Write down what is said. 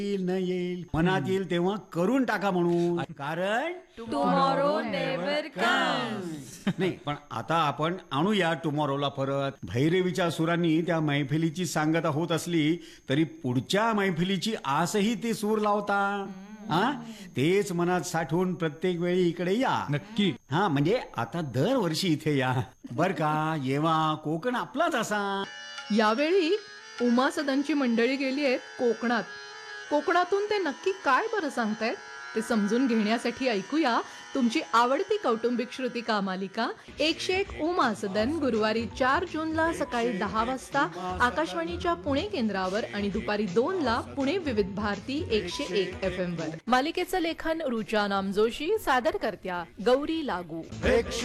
येईल न येईल, मनात येईल तेव्हा करून टाका म्हणून, कारण टुमॉरो नेव्हर कम्स. नाही. पण आता आपण आणूया टुमॉरोला परत. भैरवीच्या सुरांनी त्या मैफिलीची सांगता होत असली तरी पुढच्या मैफिलीची आसही ते सूर लावता. हा, तेच मनात साठवून प्रत्येक वेळी इकडे या. नक्की. हा, म्हणजे आता दरवर्षी इथे या बर का. येवा, कोकण आपलाच असा. यावेळी उमा सदनची मंडळी गेली आहेत कोकणात. कोकणातून ते नक्की काय बरं सांगतायत ते समजून घेण्यासाठी ऐकूया तुमची आवडती कौटुंबिक श्रुतिका मालिका 101 उमा सदन, गुरुवारी 4 जूनला सकाळी 10 वाजता आकाशवाणीच्या पुणे केंद्रावर आणि दुपारी 2 ला पुणे विविध भारती 101 FM वर. मालिकेचं लेखन रुचा नामजोशी, सादर करत्या गौरी लागू.